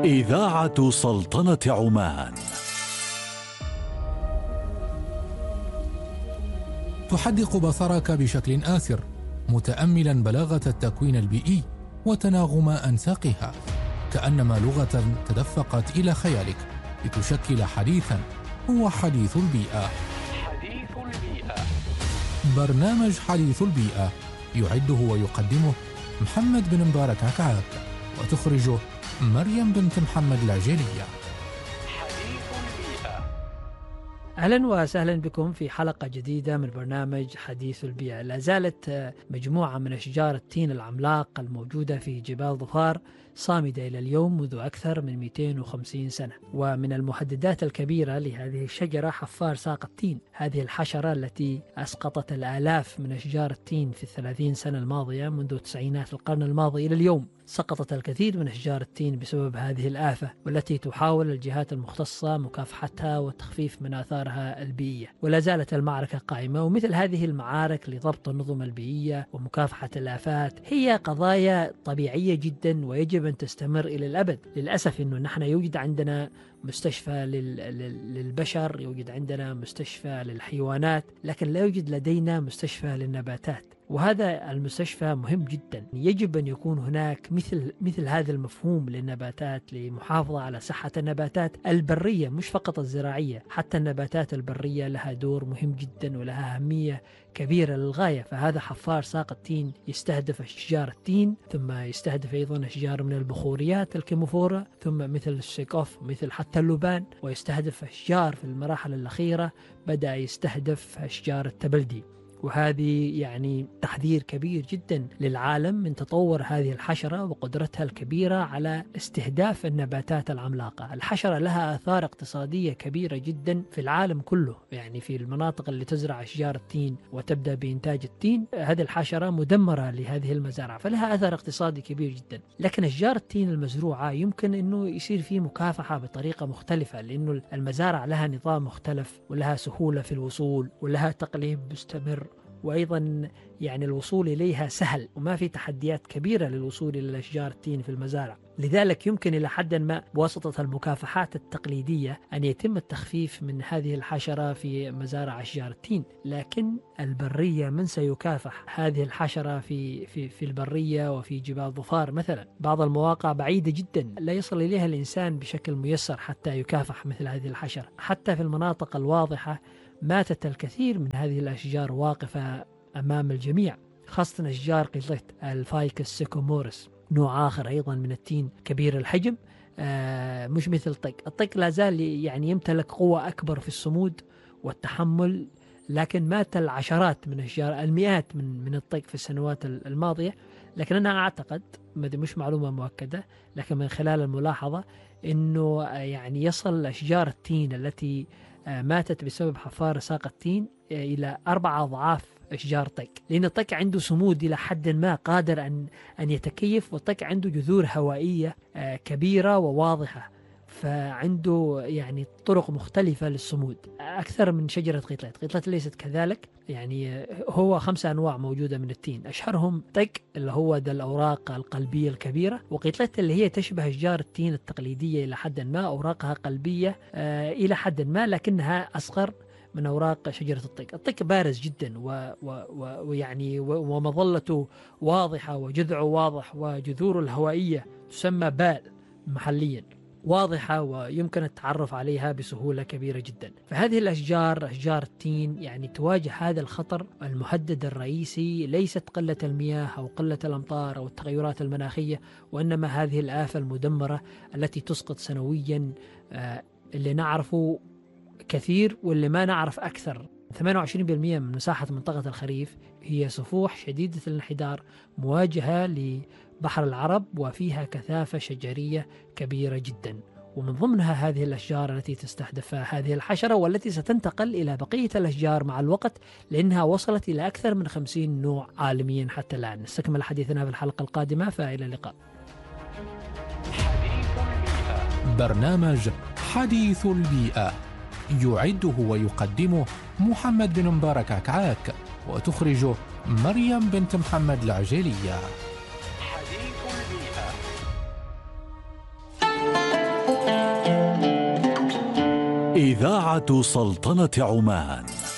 إذاعة سلطنة عمان تحدق بصرك بشكل آسر متأملا بلاغة التكوين البيئي وتناغم أنساقها، كأنما لغة تدفقت إلى خيالك لتشكل حديثا هو حديث البيئة. حديث البيئة، برنامج حديث البيئة يعده ويقدمه محمد بن مبارك عكعاك، وتخرجه مريم بنت محمد العجيلية. حديث البيئة. أهلا وسهلا بكم في حلقة جديدة من برنامج حديث البيئة. لا زالت مجموعة من أشجار التين العملاق الموجودة في جبال ظفار صامدة إلى اليوم منذ أكثر من 250 سنة، ومن المحددات الكبيرة لهذه الشجرة حفار ساق التين، هذه الحشرة التي أسقطت الآلاف من أشجار التين في 30 سنة الماضية منذ تسعينات القرن الماضي إلى اليوم. سقطت الكثير من أشجار التين بسبب هذه الآفة، والتي تحاول الجهات المختصة مكافحتها وتخفيف من آثارها البيئية، ولا زالت المعركة قائمة. ومثل هذه المعارك لضبط النظم البيئية ومكافحة الآفات هي قضايا طبيعية جدا ويجب أن تستمر إلى الأبد. للأسف أنه نحن يوجد عندنا مستشفى للبشر، يوجد عندنا مستشفى للحيوانات، لكن لا يوجد لدينا مستشفى للنباتات، وهذا المستشفى مهم جدا. يجب أن يكون هناك مثل هذا المفهوم للنباتات لمحافظة على صحة النباتات البرية، مش فقط الزراعية، حتى النباتات البرية لها دور مهم جدا ولها أهمية كبيرة للغاية. فهذا حفار ساق التين يستهدف أشجار التين، ثم يستهدف أيضا أشجار من البخوريات الكيموفورا، ثم مثل السيكوف، مثل حتى اللبان، ويستهدف أشجار في المراحل الأخيرة بدأ يستهدف أشجار التبلدي. وهذه يعني تحذير كبير جدا للعالم من تطور هذه الحشرة وقدرتها الكبيرة على استهداف النباتات العملاقة. الحشرة لها آثار اقتصادية كبيرة جدا في العالم كله، يعني في المناطق اللي تزرع أشجار التين وتبدأ بإنتاج التين، هذه الحشرة مدمرة لهذه المزارع، فلها أثر اقتصادي كبير جدا. لكن أشجار التين المزروعة يمكن أنه يصير فيه مكافحة بطريقة مختلفة، لأنه المزارع لها نظام مختلف ولها سهولة في الوصول ولها تقليب مستمر، وأيضا يعني الوصول إليها سهل وما في تحديات كبيرة للوصول إلى أشجار التين في المزارع. لذلك يمكن إلى حد ما بواسطة المكافحات التقليدية أن يتم التخفيف من هذه الحشرة في مزارع أشجار التين. لكن البرية من سيكافح هذه الحشرة في البرية وفي جبال ظفار مثلا؟ بعض المواقع بعيدة جدا لا يصل إليها الإنسان بشكل ميسر حتى يكافح مثل هذه الحشرة. حتى في المناطق الواضحة ماتت الكثير من هذه الأشجار واقفة أمام الجميع، خاصة أشجار قلت الفايكس سيكومورس، نوع آخر أيضا من التين كبير الحجم، مش مثل الطق لا زال يعني يمتلك قوة أكبر في الصمود والتحمل، لكن مات العشرات من أشجار، المئات من الطق في السنوات الماضية. لكن أنا أعتقد، مش معلومة مؤكدة، لكن من خلال الملاحظة أنه يعني يصل أشجار التين التي ماتت بسبب حفار ساق التين إلى 4 أضعاف أشجار طق، لأن الطق عنده صمود إلى حد ما قادر أن يتكيف، والطق عنده جذور هوائية كبيرة وواضحة، فعنده يعني طرق مختلفة للصمود أكثر من شجرة قيطلت ليست كذلك. يعني هو 5 أنواع موجودة من التين، أشهرهم طق اللي هو ذا الأوراق القلبية الكبيرة، وقيطلت اللي هي تشبه أشجار التين التقليدية إلى حد ما، أوراقها قلبية إلى حد ما، لكنها أصغر من أوراق شجرة الطق. الطق بارز جدا ويعني ومظلته واضحة وجذعه واضح، وجذوره الهوائية تسمى بال محليا واضحة ويمكن التعرف عليها بسهولة كبيرة جدا. فهذه الأشجار، أشجار التين، يعني تواجه هذا الخطر. المهدد الرئيسي ليست قلة المياه أو قلة الأمطار أو التغيرات المناخية، وإنما هذه الآفة المدمرة التي تسقط سنويا اللي نعرفه كثير واللي ما نعرف أكثر. 28% من مساحة منطقة الخريف هي صفوح شديدة الانحدار مواجهة لبحر العرب، وفيها كثافة شجرية كبيرة جدا، ومن ضمنها هذه الأشجار التي تستهدفها هذه الحشرة، والتي ستنتقل إلى بقية الأشجار مع الوقت، لأنها وصلت إلى أكثر من 50 نوع عالميا حتى الآن. نستكمل حديثنا في الحلقة القادمة، فإلى اللقاء. حديث البيئة. برنامج حديث البيئة يعده ويقدمه محمد بن مبارك عكعاك، وتخرجه مريم بنت محمد العجيلية. حديث البيئة. إذاعة سلطنة عمان.